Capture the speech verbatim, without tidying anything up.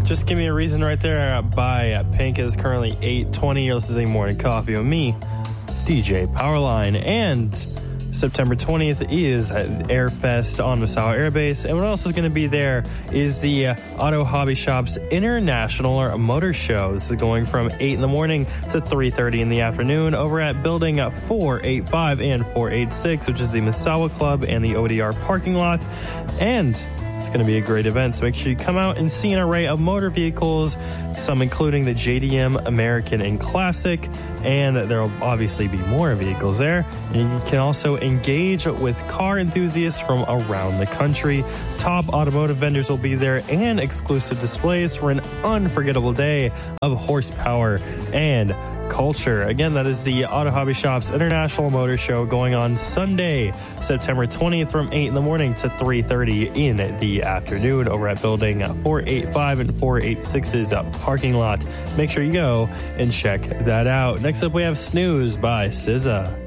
Just give me a reason right there. By Pink is currently eight twenty. You're listening to Morning Coffee with me, D J Powerline. And September twentieth is Airfest on Misawa Air Base. And what else is going to be there is the uh, Auto Hobby Shop's International Motor Show. This is going from eight in the morning to three thirty in the afternoon over at Building four eighty-five and four eighty-six, which is the Misawa Club and the O D R parking lot. And it's going to be a great event, so make sure you come out and see an array of motor vehicles, some including the J D M American and Classic, and there will obviously be more vehicles there. And you can also engage with car enthusiasts from around the country. Top automotive vendors will be there and exclusive displays for an unforgettable day of horsepower and culture. Again, that is the Auto Hobby Shop's International Motor Show going on Sunday, September twentieth from eight in the morning to three thirty in the afternoon over at Building four eighty-five and four eighty-six's parking lot. Make sure you go and check that out. Next up, we have Snooze by S Z A.